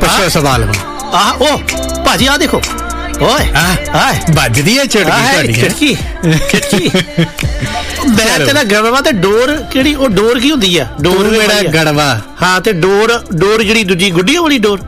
ਪੁੱਛੋ ਸਵਾਲ ਹੁਣ। ਉਹ ਭਾਜੀ ਆ ਦੇਖੋ, ਓਏ ਵੱਜਦੀ ਹੈ ਖਿੜਕੀ ਮੈਂ ਤੇਰਾ ਗੜਵਾ ਤੇ ਡੋਰ ਕਿਹੜੀ, ਉਹ ਡੋਰ ਕੀ ਹੁੰਦੀ ਆ? ਡੋਰ ਮੇਰਾ ਗੜਵਾ। ਹਾਂ ਤੇ ਡੋਰ ਜਿਹੜੀ ਦੂਜੀ ਗੁੱਡੀਆਂ ਵਾਲੀ ਡੋਰ।